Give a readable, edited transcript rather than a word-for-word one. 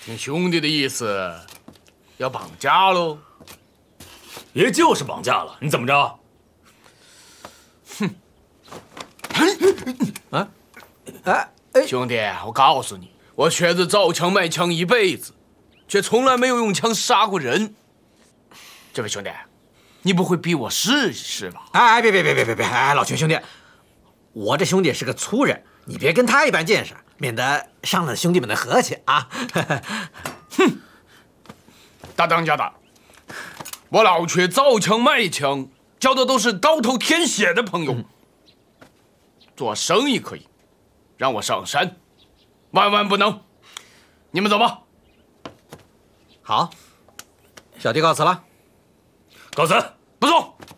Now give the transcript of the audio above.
听兄弟的意思，要绑架喽？ 也就是绑架了，你怎么着？ 兄弟，我告诉你，我瘸子造枪卖枪一辈子，却从来没有用枪杀过人。这位兄弟，你不会逼我试一试吧？ 哎，别！哎，老熊兄弟，我这兄弟是个粗人，你别跟他一般见识，免得伤了兄弟们的和气啊！ 哼，大当家的，我老瘸造枪卖枪，交的都是刀头舔血的朋友。做生意可以，让我上山，万万不能。你们走吧。 好，小弟告辞了。 告辞， 不送。